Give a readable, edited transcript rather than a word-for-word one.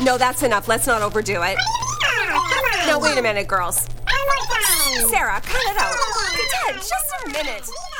No, that's enough. Let's not overdo it. Now, wait a minute, girls. Sarah, cut it out. Dad, just a minute.